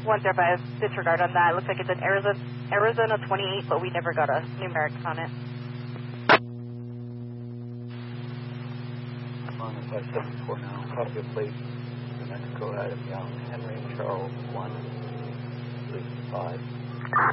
105, disregard on that. It looks like it's an Arizona 28, but we never got a numerics on it. On 574 now. Copy of plate. New Mexico, Adam Young, Henry Charles 135.